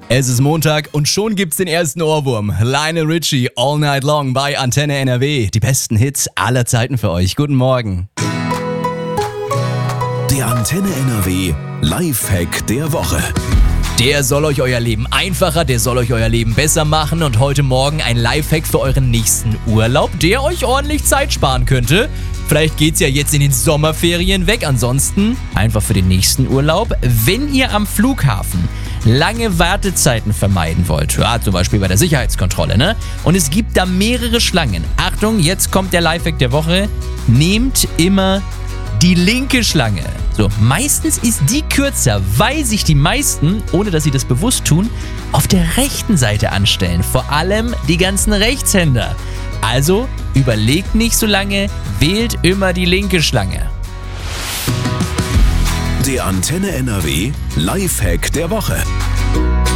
Es ist Montag und schon gibt's den ersten Ohrwurm. Lionel Richie, All Night Long bei Antenne NRW. Die besten Hits aller Zeiten für euch. Guten Morgen. Der Antenne NRW Lifehack der Woche. Der soll euch euer Leben einfacher, der soll euch euer Leben besser machen und heute Morgen ein Lifehack für euren nächsten Urlaub, der euch ordentlich Zeit sparen könnte. Vielleicht geht's ja jetzt in den Sommerferien weg, ansonsten einfach für den nächsten Urlaub. Wenn ihr am Flughafen lange Wartezeiten vermeiden wollt, ja, zum Beispiel bei der Sicherheitskontrolle, ne? Und es gibt da mehrere Schlangen. Achtung, jetzt kommt der Lifehack der Woche. Nehmt immer die linke Schlange. So, meistens ist die kürzer, weil sich die meisten, ohne dass sie das bewusst tun, auf der rechten Seite anstellen. Vor allem die ganzen Rechtshänder. Also überlegt nicht so lange, wählt immer die linke Schlange. Der Antenne NRW Lifehack der Woche.